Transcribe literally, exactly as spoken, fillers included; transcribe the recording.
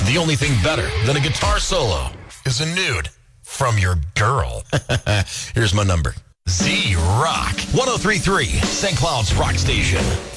The only thing better than a guitar solo is a nude from your girl. Here's my number. Z Rock. one oh three point three, Saint Cloud's Rock Station.